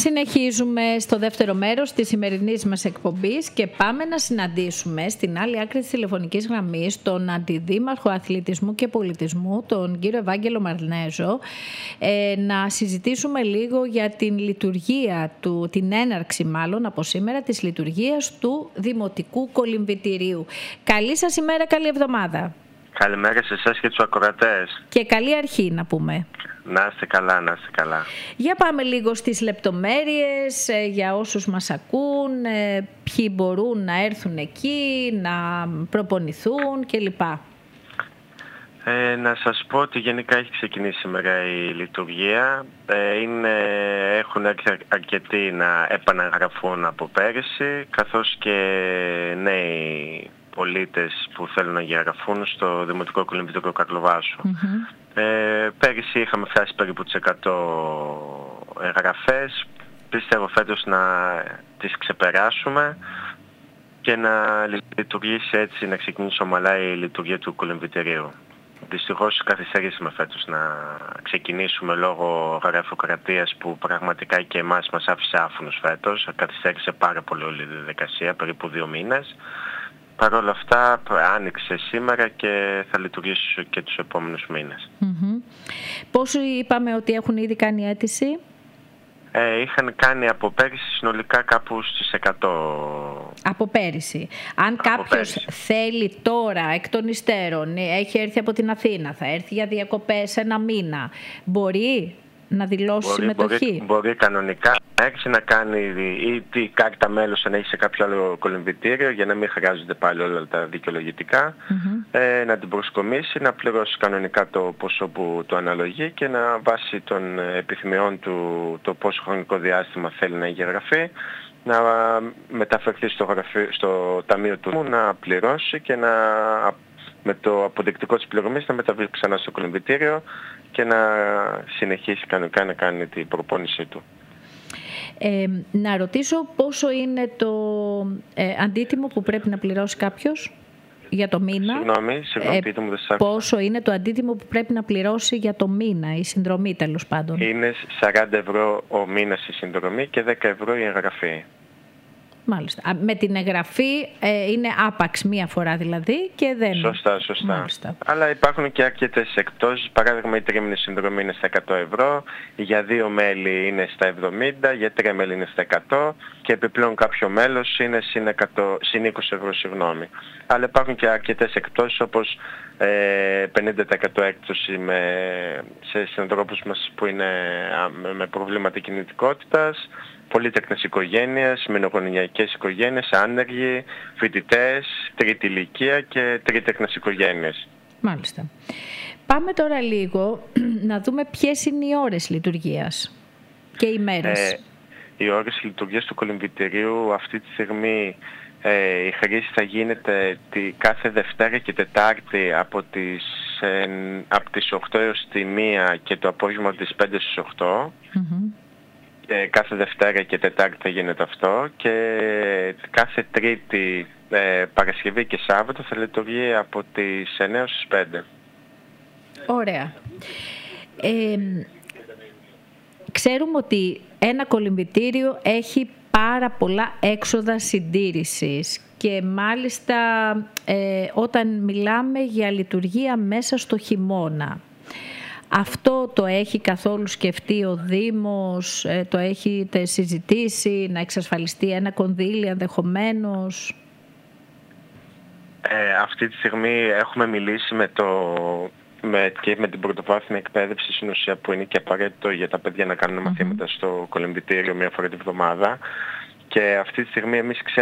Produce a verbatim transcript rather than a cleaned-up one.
Συνεχίζουμε στο δεύτερο μέρος της σημερινής μας εκπομπής και πάμε να συναντήσουμε στην άλλη άκρη της τηλεφωνικής γραμμής τον Αντιδήμαρχο Αθλητισμού και Πολιτισμού, τον κύριο Ευάγγελο Μαρνέζο, ε, να συζητήσουμε λίγο για την λειτουργία του, την έναρξη μάλλον από σήμερα της λειτουργίας του Δημοτικού Κολυμβητηρίου. Καλή σας ημέρα, καλή εβδομάδα. Καλημέρα σε εσάς και τους ακροατές. Και καλή αρχή να πούμε. Να είστε καλά, να είστε καλά. Για πάμε λίγο στις λεπτομέρειες για όσους μας ακούν, ποιοι μπορούν να έρθουν εκεί, να προπονηθούν κλπ. Ε, να σας πω ότι γενικά έχει ξεκινήσει σήμερα η λειτουργία. Ε, είναι, έχουν έρθει αρκετοί να επαναγραφούν από πέρυσι, καθώς και νέοι πολίτες που θέλουν να εγγραφούν στο Δημοτικό Κολυμβητήριο Καρλοβάσου. Mm-hmm. Ε, πέρυσι είχαμε φτάσει περίπου τις εκατό εγγραφές. Πιστεύω φέτος να τις ξεπεράσουμε και να λειτουργήσει έτσι, να ξεκινήσει ομαλά η λειτουργία του κολυμβητηρίου. Δυστυχώς καθυστερήσαμε φέτος να ξεκινήσουμε λόγω γραφειοκρατίας που πραγματικά και εμάς μας άφησε άφωνους φέτος. Καθυστέρησε πάρα πολύ όλη η διαδικασία, περίπου δύο μήνες. Παρ' όλα αυτά άνοιξε σήμερα και θα λειτουργήσει και τους επόμενους μήνες. Mm-hmm. Πόσο είπαμε ότι έχουν ήδη κάνει αίτηση? Ε, είχαν κάνει από πέρυσι συνολικά κάπου στις εκατό. Από πέρυσι. Αν από κάποιος πέρυσι. θέλει τώρα εκ των υστέρων, έχει έρθει από την Αθήνα, θα έρθει για διακοπές ένα μήνα, μπορεί να δηλώσει μπορεί, συμμετοχή? Μπορεί, μπορεί κανονικά να έρθει να κάνει ή τη κάρτα μέλος αν έχει σε κάποιο άλλο κολυμβητήριο για να μην χρειάζονται πάλι όλα τα δικαιολογητικά, mm-hmm. ε, να την προσκομίσει, να πληρώσει κανονικά το ποσό που του αναλογεί και να βάσει των επιθυμιών του το πόσο χρονικό διάστημα θέλει να εγγραφεί, να μεταφερθεί στο, γραφείο, στο ταμείο του, να πληρώσει και να, με το αποδεικτικό της πληρωμής να μεταβεί ξανά στο κολυμβητήριο και να συνεχίσει κανονικά να κάνει την προπόνησή του. Ε, να ρωτήσω πόσο είναι το ε, αντίτιμο που πρέπει να πληρώσει κάποιος για το μήνα? Συγγνώμη, συγγνώμη, πείτε μου, δεν σας άκουσα. Πόσο είναι το αντίτιμο που πρέπει να πληρώσει για το μήνα, η συνδρομή τέλος πάντων? Είναι σαράντα ευρώ ο μήνας η συνδρομή και δέκα ευρώ η εγγραφή. Μάλιστα. Με την εγγραφή ε, είναι άπαξ μία φορά δηλαδή και δεν... Σωστά, σωστά. Μάλιστα. Αλλά υπάρχουν και αρκετές εκπτώσεις. Παράδειγμα, η τρίμηνη συνδρομή είναι στα εκατό ευρώ, για δύο μέλη είναι στα εβδομήντα, για τρία μέλη είναι στα εκατό και επιπλέον κάποιο μέλος είναι συν, εκατό, συν είκοσι ευρώ, συγγνώμη. Αλλά υπάρχουν και αρκετές εκπτώσεις όπως ε, πενήντα τοις εκατό έκπτωση με, σε συνανθρώπους μας που είναι με, με προβλήματα κινητικότητας, πολύτεκνες οικογένειες, μενογονεϊκές οικογένειες, άνεργοι, φοιτητές, τρίτη ηλικία και τρίτεκνες οικογένειες. Μάλιστα. Πάμε τώρα λίγο να δούμε ποιες είναι οι ώρες λειτουργίας και οι μέρες. Ε, οι ώρες λειτουργίας του κολυμβητηρίου αυτή τη στιγμή ε, η χρήση θα γίνεται τη, κάθε Δευτέρα και Τετάρτη από τις, ε, από τις οκτώ έως τη μία και το απόγευμα από τις πέντε στις οκτώ. Mm-hmm. Και κάθε Δευτέρα και Τετάρτη θα γίνεται αυτό και κάθε Τρίτη, ε, Παρασκευή και Σάββατο θα λειτουργεί από τις εννιά έως τις πέντε. Ωραία. Ε, ξέρουμε ότι ένα κολυμβητήριο έχει πάρα πολλά έξοδα συντήρησης και μάλιστα ε, όταν μιλάμε για λειτουργία μέσα στο χειμώνα. Αυτό το έχει καθόλου σκεφτεί ο Δήμος, το έχετε συζητήσει, να εξασφαλιστεί ένα κονδύλι ενδεχομένως? Ε, αυτή τη στιγμή έχουμε μιλήσει με, το, με, και με την πρωτοβάθμια εκπαίδευση στην ουσία που είναι και απαραίτητο για τα παιδιά να κάνουν mm-hmm. μαθήματα στο κολυμβητήριο μία φορά την εβδομάδα και αυτή τη στιγμή εμείς ξέρουμε